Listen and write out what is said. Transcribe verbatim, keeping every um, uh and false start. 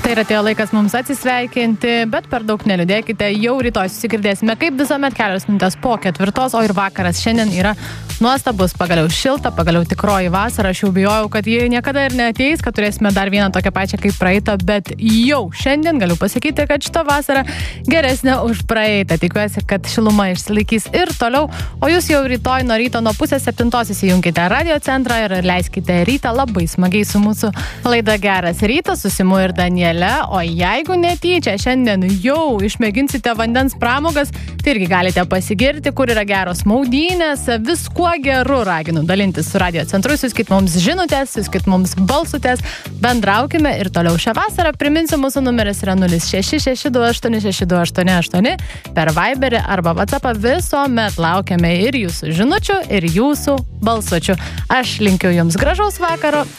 Tai yra atėjo laikas mums atsisveikinti, bet per daug neliūdėkite, jau rytoj susigirdėsime kaip visuomet kelios minutės po ketvirtos, o ir vakaras šiandien yra nuostabus, pagaliau šilta, pagaliau tikroji vasara. Aš jau bijojau, kad jie niekada ir neateis, kad turėsime dar vieną tokią pačią kaip praeitą, bet jau šiandien galiu pasakyti, kad šita vasara geresnė už praeitą. Tikiuosi, kad šiluma išsilaikys ir toliau, o jūs jau rytoj nuo ryto nuo pusės septintos įsijunkite radio centrą ir leiskite rytą labai smagiai su mūsų laida Geras rytas, su Simu ir Daniele, o jeigu netyčia šiandien jau išmėginsite vandens pramogas, tai irgi galite pasigirti, kur yra geros maudynės, viskuo geru raginu dalintis su radio centru, siuskit mums žinutės, siuskit mums balsutės, bendraukime ir toliau šią vasarą. Priminsiu, mūsų numeris yra nulis šeši šeši du aštuoni šeši du aštuoni aštuoni, per Viberį arba WhatsAppą visuomet laukiame ir jūsų žinučių, ir jūsų balsučių. Aš linkiu jums gražaus vakaro,